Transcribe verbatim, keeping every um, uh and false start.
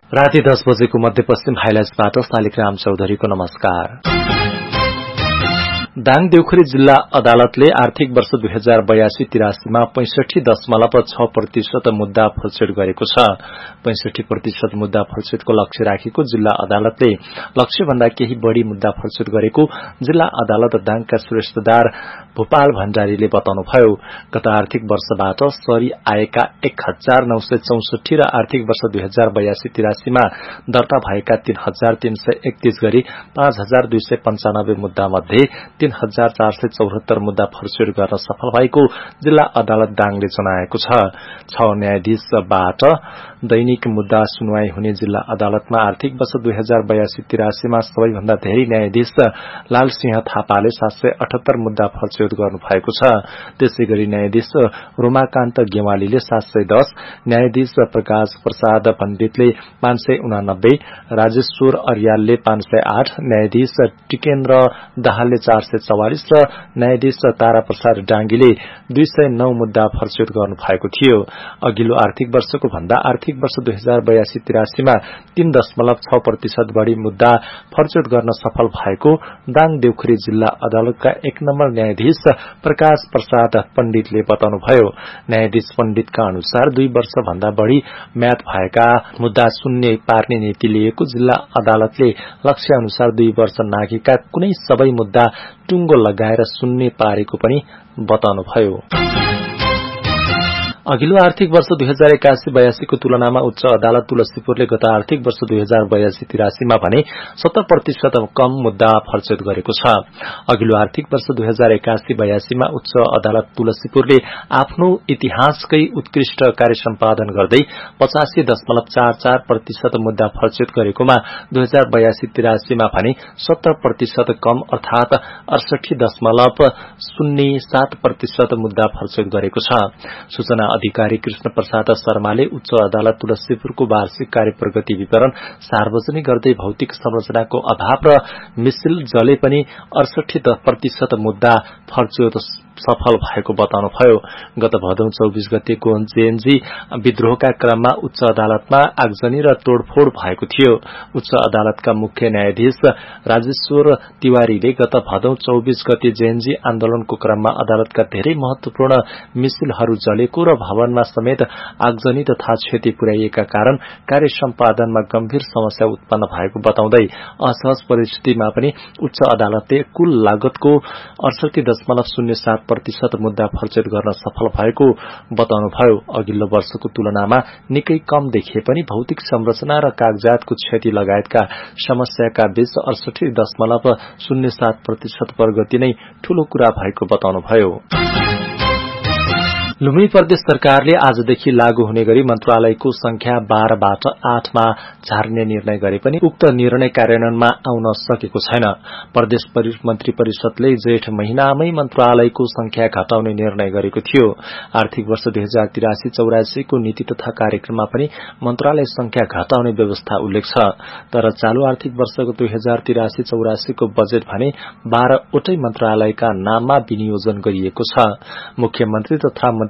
राति दस बजेको मध्यपश्चिम हाइलाइट्सबाट शालिग्राम चौधरीको नमस्कार। दाङ देउखुरी जिल्ला अदालतले आर्थिक वर्ष दुई हजार बयासी तिरासीमा पैंसठी दशमलव छ प्रतिशत मुद्दा फलछुट गरेको छ। पैंसठी प्रतिशत मुद्दा फलछुटको लक्ष्य राखेको जिल्ला अदालतले लक्ष्यभन्दा केही बढ़ी मुद्दा फलछुट गरेको जिल्ला अदालत दाङका सुरेशदार भूपाल भण्डारीले बताउनुभयो। गत आर्थिक वर्षबाट सरी आएका एक हजार नौ सय चौसठी र आर्थिक वर्ष दुई हजार बयासी तिरासीमा दर्ता भएका तीन हजार तीन सय एकतीस गरी पाँच हजार दुई सय पञ्चानब्बे मुद्दा मध्ये तीन हजार चार सय चौहत्तर मुद्दा फलछुट गर्न सफल भएको जिल्ला अदालत दाङले जनाएको छ। छ न्यायाधीशबाट दैनिक मुद्दा सुनवाई हुने जिल्ला अदालतमा आर्थिक वर्ष दुई हजार बयासी तिरासीमा सबैभन्दा धेरै न्यायाधीश लालसिंह थापाले सात सय अठहत्तर मुद्दा फलछुट गर्नु भएको छ। त्यसै गरी न्यायाधीश रोमाकान्त गेवालीले सात सय दस, न्यायाधीश प्रकाश प्रसाद पण्डितले पाँच सय उनानब्बे, राजेश्वर अर्यालले पाँच सय आठ, न्यायाधीश टिकेन्द्र दाहालले चार सय चौवालिस र न्यायाधीश तारा प्रसाद डांगीले दुई सय नौ मुद्दा फलछुट गर्नु भएको थियो। अघिल्लो आर्थिक वर्षको भन्दा आर्थिक वर्ष दुई हजार बयासी तिरासीमा तीन दशमलव छ प्रतिशत बढ़ी मुद्दा फलछुट गर्न सफल भएको दाङ देउखुरी जिल्ला अदालतका एक नम्बर न्यायाधीश प्रकाश प्रसाद पण्डितले बताउनुभयो। न्यायाधीश पण्डितका अनुसार दुई वर्ष भन्दा बढ़ी म्याद भएका मुद्दा शून्य पार्ने नीति लिएको जिल्ला अदालतले लक्ष्य अनुसार दुई वर्ष नाघेका कुनै सबै मुद्दा टुंगो लगाएर शून्य पारेको पनि बताउनुभयो। अघिल्लो आर्थिक वर्ष दुई हजार एकासी बयासीको तुलनामा उच्च अदालत तुलसीपुरले गत आर्थिक वर्ष दुई हजार बयासी तिरासीमा भने सत्तर प्रतिशत कम मुद्दा फलछुट गरेको छ। अघिल्लो आर्थिक वर्ष दुई हजार एकासी बयासीमा उच्च अदालत तुलसीपुरले आफ्नो इतिहासकै उत्कृष्ट कार्य सम्पादन गर्दै पचासी दशमलव चार चार प्रतिशत मुद्दा फलछुट गरेकोमा दुई हजार बयासी तिरासीमा भने सत्तर प्रतिशत कम अर्थात अडसठी दशमलव शून्य सात प्रतिशत मुद्दा फलछुट गरेको छ। सूचना अधिकारी कृष्ण प्रसाद शर्माले उच्च अदालत तुलसीपुरको वार्षिक कार्य प्रगति विवरण सार्वजनिक गर्दै भौतिक संरचनाको अभाव र मिसिल जले पनि अडसठी प्रतिशत मुद्दा फलछुट सफल भएको बताउनुभयो। गत भदौ चौबीस गतेको जेएनजी विद्रोहका क्रममा उच्च अदालतमा आगजनी र तोड़फोड़ भएको थियो। उच्च अदालतका मुख्य न्यायाधीश राजेश्वर तिवारीले गत भदौ चौबीस गते जेएनजी आन्दोलनको क्रममा अदालतका धेरै महत्वपूर्ण मिसिलहरू जलेको र भवनमा समेत आगजनी तथा क्षति पुर्याइएका कारण कार्य सम्पादनमा गम्भीर समस्या उत्पन्न भएको बताउँदै असहज परिस्थितिमा पनि उच्च अदालतले कुल लागतको अडसठी दशमलव शून्य सात प्रतिशत मुद्दा फलछुट गर्न सफल भएको बताउनुभयो। अघिल्लो वर्षको तुलनामा निकै कम देखिए पनि भौतिक संरचना र कागजातको क्षति लगायतका समस्याका बीच अडसठी दशमलव शून्य सात प्रतिशत प्रगति नै ठूलो कुरा भएको बताउनुभयो। लुम्बिनी प्रदेश सरकारले आजदेखि लागू हुने गरी मन्त्रालयको संख्या बाह्रबाट आठमा झार्ने निर्णय गरे पनि उक्त निर्णय कार्यान्वयनमा आउन सकेको छैन। प्रदेश मन्त्री परिषदले जेठ महिनामै मन्त्रालयको संख्या घटाउने निर्णय गरेको थियो। आर्थिक वर्ष दुई हजार तिरासी चौरासीको नीति तथा कार्यक्रममा पनि मन्त्रालय संख्या घटाउने व्यवस्था उल्लेख छ। तर चालू आर्थिक वर्षको दुई हजार तिरासी चौरासीको बजेट भने बाह्रवटै मन्त्रालयका नाममा विनियोजन गरिएको छ। मुख्यमन्त्री तथा